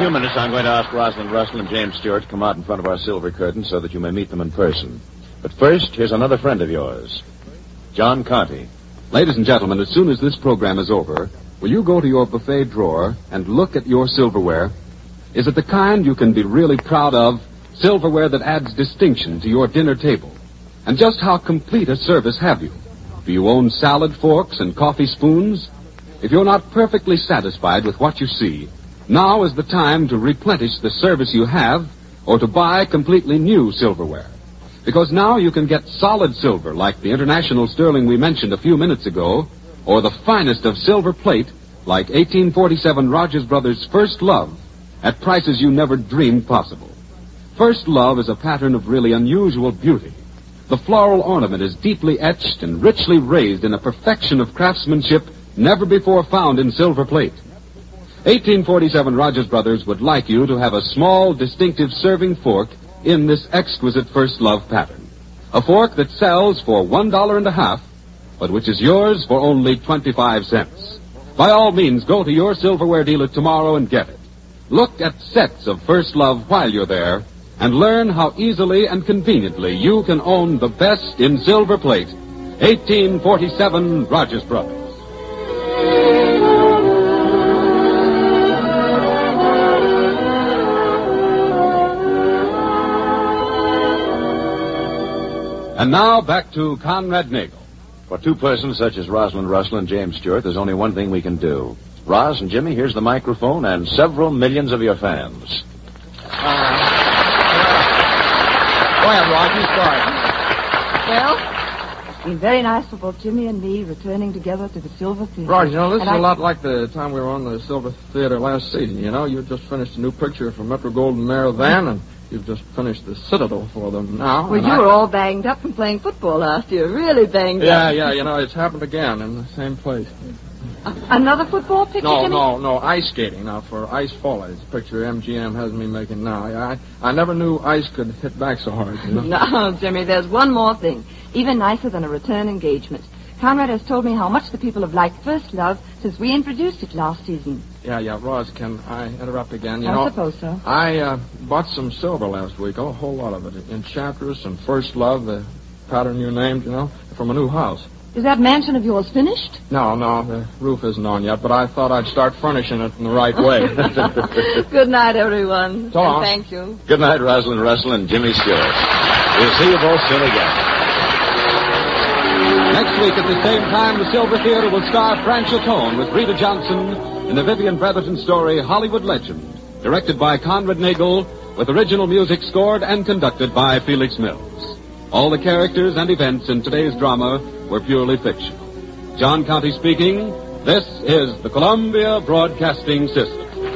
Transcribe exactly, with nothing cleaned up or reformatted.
few minutes, I'm going to ask Rosalind Russell and James Stewart to come out in front of our silver curtain so that you may meet them in person. But first, here's another friend of yours, John Conte. Ladies and gentlemen, as soon as this program is over, will you go to your buffet drawer and look at your silverware? Is it the kind you can be really proud of? Silverware that adds distinction to your dinner table. And just how complete a service have you? Do you own salad forks and coffee spoons? If you're not perfectly satisfied with what you see, now is the time to replenish the service you have or to buy completely new silverware. Because now you can get solid silver like the international sterling we mentioned a few minutes ago, or the finest of silver plate like eighteen forty-seven Rogers Brothers First Love at prices you never dreamed possible. First Love is a pattern of really unusual beauty. The floral ornament is deeply etched and richly raised in a perfection of craftsmanship never before found in silver plate. eighteen forty-seven Rogers Brothers would like you to have a small, distinctive serving fork in this exquisite First Love pattern. A fork that sells for one dollar and a half, but which is yours for only twenty-five cents. By all means, go to your silverware dealer tomorrow and get it. Look at sets of First Love while you're there, and learn how easily and conveniently you can own the best in silver plate, eighteen forty-seven Rogers Brothers. And now back to Conrad Nagel. For two persons such as Rosalind Russell and James Stewart, there's only one thing we can do. Roz and Jimmy, here's the microphone and several millions of your fans. Uh, go ahead, Roz, you start. Well, it's been very nice for both Jimmy and me returning together to the Silver Theater. Roz, you know, this and is I... a lot like the time we were on the Silver Theater last season. You know, you just finished a new picture for Metro-Goldwyn-Mayer then, and you've just finished the Citadel for them now. Well, you I... were all banged up from playing football last year. Really banged yeah, up. Yeah, yeah, you know, it's happened again in the same place. Uh, another football picture, No, Jimmy? no, no, ice skating. Now, for ice follies, the picture M G M has me making now. I, I never knew ice could hit back so hard, you know? No, Jimmy, there's one more thing. Even nicer than a return engagement. Conrad has told me how much the people have liked First Love since we introduced it last season. Yeah, yeah, Roz, can I interrupt again? You I know, suppose so. I uh, bought some silver last week, a whole lot of it. Enchantress and First Love, the pattern you named, you know, from a new house. Is that mansion of yours finished? No, no, the roof isn't on yet, but I thought I'd start furnishing it in the right way. Good night, everyone. So long. Thank you. Good night, Rosalind Russell and Jimmy Stewart. We'll see you both soon again. Next week at the same time, the Silver Theater will star Frank Chatone with Rita Johnson in the Vivian Brotherton story Hollywood Legend, directed by Conrad Nagel, with original music scored and conducted by Felix Mills. All the characters and events in today's drama were purely fictional. John Conte speaking. This is the Columbia Broadcasting System.